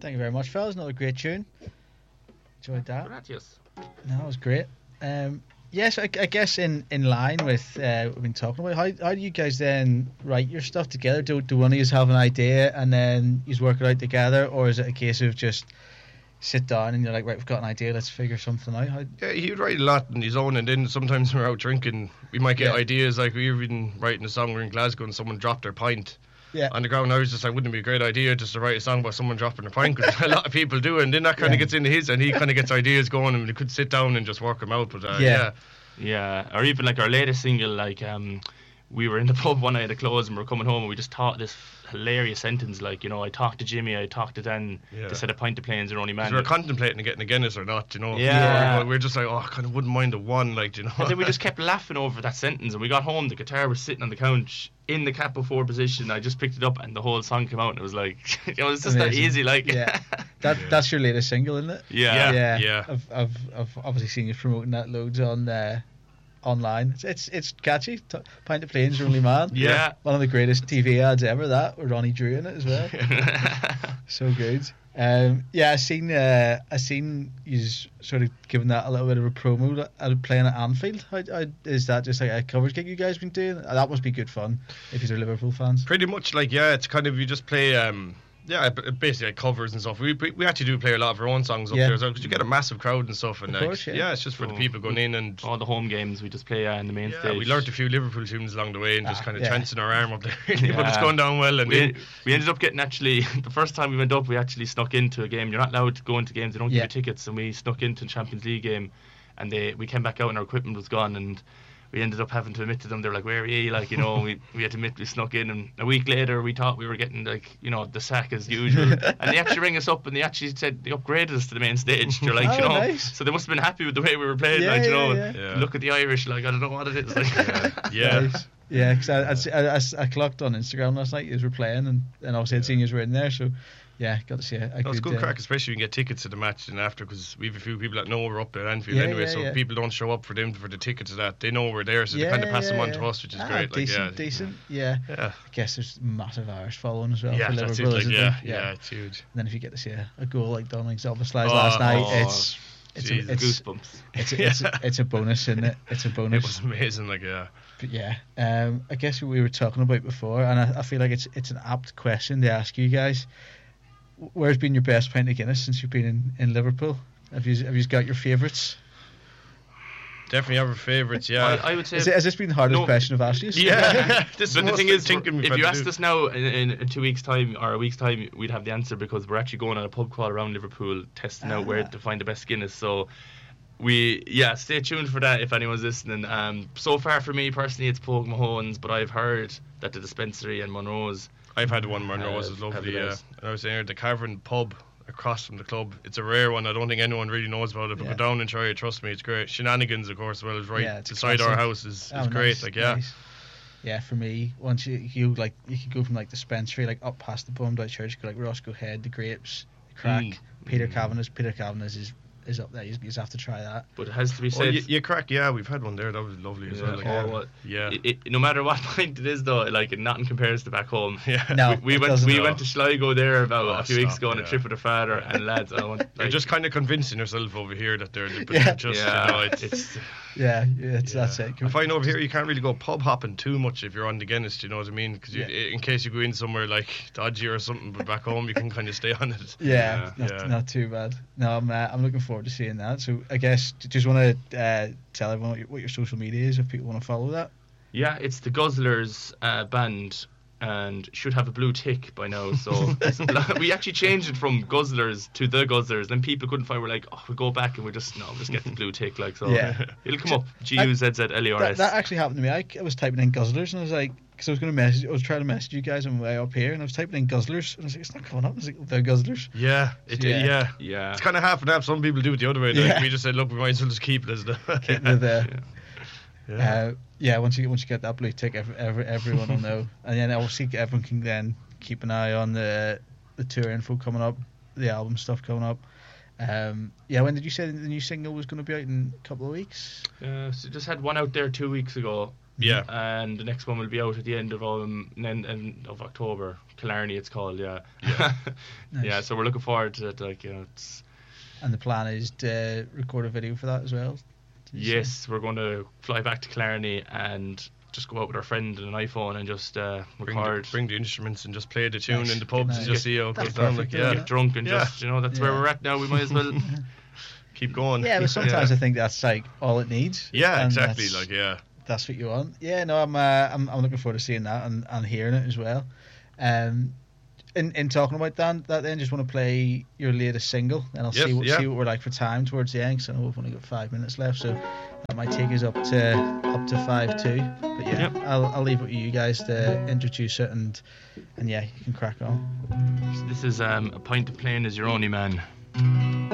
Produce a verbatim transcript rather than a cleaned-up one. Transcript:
Thank you very much, fellas. Another great tune. Enjoyed that. Gracias. No, it was great. Um, yes, I, I guess in, in line with uh, what we've been talking about, how how do you guys then write your stuff together? Do do one of you have an idea and then you work it out together, or is it a case of just sit down and you're like, right, we've got an idea, let's figure something out? How... Yeah, he would write a lot on his own, and then sometimes when we're out drinking, we might get Yeah. ideas. Like we were even writing a song, we we're in Glasgow, and someone dropped their pint Yeah. on the ground. I was just like, wouldn't it be a great idea just to write a song about someone dropping their pint? Because a lot of people do, and then that kind of Yeah. gets into his, and he kind of gets ideas going, and we could sit down and just work them out. But uh, Yeah. yeah. Yeah, or even like our latest single, like um, we were in the pub one night at close and we were coming home and we just thought this hilarious sentence, like, you know, I talked to Jimmy, I talked to Dan, Yeah. they said a pint of planes are only man. We were contemplating getting a Guinness or not, you know. Yeah. We were, we were just like, oh, I kind of wouldn't mind a one, like, you know. And then we just kept laughing over that sentence, and we got home, the guitar was sitting on the couch in the cap before position. I just picked it up and the whole song came out and it was like, you know, it's just that Amazing. easy, like. Yeah. That that's your latest single, isn't it? Yeah. Yeah. yeah. I've, I've I've obviously seen you promoting that loads on uh, online. It's it's, it's catchy. T- Pint of Planes, Your Only Man. Yeah. One of the greatest T V ads ever. That with Ronnie Drew in it as well. So good. Um, yeah, I seen uh, I seen you sort of giving that a little bit of a promo uh, playing at Anfield. How, how, is that just like a covers gig you guys been doing? That must be good fun if you're Liverpool fans. Pretty much, like, yeah, it's kind of, you just play, um, yeah, b- basically like covers and stuff. We we actually do play a lot of our own songs up Yeah. there as well, because you get a massive crowd and stuff. And Of like, course, yeah. it's just for the So, people going in. And All the home games we just play uh, in the main yeah, stage. we learnt a few Liverpool tunes along the way and just Ah, kind of yeah. chancing our arm up there. But it's Yeah. going down well. And we, then, we ended up getting actually the first time we went up we actually snuck into a game. You're not allowed to go into games, they don't Yeah. give you tickets, and we snuck into the Champions League game and they we came back out and our equipment was gone, and we ended up having to admit to them. They were like, where are you, like, you know. we, we had to admit we snuck in, and a week later we thought we were getting, like, you know, the sack as usual. And they actually rang us up and they actually said they upgraded us to the main stage. They're like, Oh, you know, nice. so they must have been happy with the way we were playing, Yeah, like, you yeah, know. yeah. Yeah. Look at the Irish, like, I don't know what it is, like. yeah. Nice. Yeah, because I, I, I, I clocked on Instagram last night. You were playing, and, and obviously I'd seen you were in there. So yeah, got to see a, a No, it's good. good uh, crack, especially you can get tickets to the match and after, because we have a few people that know we're up there at Anfield Yeah, anyway, yeah, so yeah. people don't show up for them for the tickets to that. They know we're there, so yeah, they kind of pass them yeah, on yeah. to us, which is Ah, great. Decent, like, yeah. decent. Yeah. Yeah. I guess there's massive Irish following as well Yeah, for that's it. Liverpool, Like, isn't yeah, there? yeah, it's huge. And then if you get to see a, a goal like Dominic Zoboslai's Oh, last night, oh, it's it's Jesus. a, it's, Goosebumps. it's, a, it's, a, it's a bonus, isn't it? It's a It bonus. was amazing, like, yeah. But yeah, um, I guess what we were talking about before, and I, I feel like it's it's an apt question to ask you guys. Where's been your best pint of Guinness since you've been in, in Liverpool? Have you have you got your favourites? Definitely have our favourites, yeah. I, I would say Is it, has this been the hardest No. question I've asked you? yeah. This But the most thing is, thinking we've if had you to asked do. us now in, in, in two weeks' time or a week's time, we'd have the answer, because we're actually going on a pub crawl around Liverpool, testing out where Ah. to find the best Guinness. So we, yeah, stay tuned for that if anyone's listening. Um, so far for me personally, it's Pogue Mahone's, but I've heard that the dispensary and Monroe's. I've had one where Monroe's Uh, is have lovely, the yeah. best. And I was saying the Cavern pub across from the club. It's a rare one. I don't think anyone really knows about it, but Yeah. go down and try it. Trust me, it's great. Shenanigans, of course, as well, is right Yeah, it's a beside our classic. house. is, is Oh, great. nice, Like, yeah. nice. Yeah, for me, once you you like you could go from like dispensary, like up past the Bumdite Church, go like Roscoe Head, the Grapes, the Crack, Mm. Peter Mm. Kavanagh's. Peter Kavanagh's is is up there. You just have to try that. But it has to be Oh, said. you, you crack, yeah, we've had one there. That was lovely as Yeah, well. Like, oh, yeah. what- yeah. It, it, no matter what pint it is, though, like, nothing compares to back home. yeah. No, we, we it went doesn't. we No. went to Sligo there about Oh, a few weeks stop, ago on a yeah. trip with a father, and lads, I want, You're like, just kind of convincing yourself over here that they're, but Yeah. they're just, yeah, you know, it's, it's Yeah, yeah, it's, yeah. that's it. I find over here you can't really go pub hopping too much if you're on the Guinness, do you know what I mean? Because Yeah. in case you go in somewhere like dodgy or something, but back home you can kind of stay on it. Yeah, Yeah, not, yeah. not too bad. No, I'm uh, I'm looking forward to seeing that. So I guess d- just want to uh, tell everyone what your, what your social media is if people want to follow that. yeah, it's the Guzzlers uh, band, and should have a blue tick by now. So we actually changed it from Guzzlers to the Guzzlers. Then people couldn't find. We're like, oh, we go back and we just no, just get the blue tick. Like, so Yeah. it'll come up. G U Z Z L E R That, S. that actually happened to me. I, I was typing in Guzzlers and I was like, because I was going to message, I was trying to message you guys on my way up here, and I was typing in Guzzlers and I was like, it's not coming up. I was like, the Guzzlers. Yeah, it, Yeah. yeah. Yeah. It's kind of half and half. Some people do it the other way. Like, Yeah. we just said, look, we might as well just keep it as the. Keep it there. Yeah. yeah. Uh, yeah, once you get once you get that blue tick, every, every, everyone will know, and then obviously everyone can then keep an eye on the the tour info coming up, the album stuff coming up. Um, yeah, when did you say the new single was going to be out in a couple of weeks? Uh, so just had one out there two weeks ago, Yeah. And the next one will be out at the end of um end, end of October. Killarney, it's called. Yeah. Yeah. Nice. Yeah. So we're looking forward to it. Like, you know, it's. And the plan is to record a video for that as well. Did you say? Yes, we're going to fly back to Killarney and just go out with our friend and an iPhone and just uh, Bring record. the, bring the instruments and just play the tune Nice. in the pubs Nice. and just see how it That's goes down. perfect, Like, isn't yeah, Get drunk and Yeah. just, you know, that's where Yeah. we're at now. We might as well keep going. Yeah, but sometimes I think that's like all it needs. Yeah, And exactly. that's- Like, yeah. That's what you want. Yeah, no, I'm uh, I'm I'm looking forward to seeing that and, and hearing it as well. Um, in in talking about that, that then just want to play your latest single, and I'll Yes, see what yeah. see what we're like for time towards the end. So I know we've only got five minutes left, so that might take us up to up to five two. But yeah, Yep. I'll I'll leave it with you guys to introduce it, and and yeah, you can crack on. This is um, A Pint of Plain Is Your Only Man.